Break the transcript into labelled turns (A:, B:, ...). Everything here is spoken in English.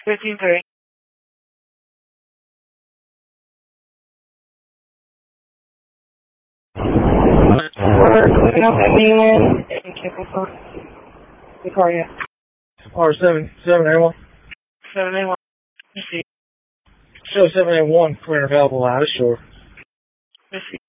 A: 15-3. Anyone? The car, yeah.
B: R781.
A: 781.
B: Show 781, clear and available out of shore.